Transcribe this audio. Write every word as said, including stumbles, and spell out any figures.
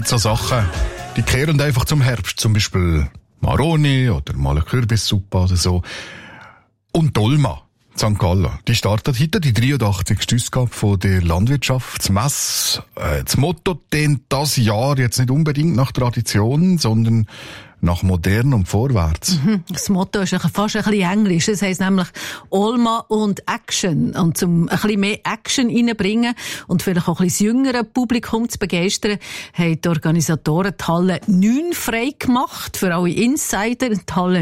gibt so Sachen, die kehren einfach zum Herbst. Zum Beispiel Maroni oder mal eine Kürbissuppe oder so. Und Dolma, Sankt Gallen, die startet heute die dreiundachtzigste Ausgabe von der Landwirtschaftsmesse. Äh, das Motto dehnt das Jahr jetzt nicht unbedingt nach Tradition, sondern nach modern und vorwärts. Mhm. Das Motto ist fast ein bisschen englisch. Das heisst nämlich Olma und Action. Und um ein bisschen mehr Action reinzubringen und vielleicht auch ein bisschen das jüngere Publikum zu begeistern, haben die Organisatoren die Halle neun frei gemacht für alle Insider. Die Halle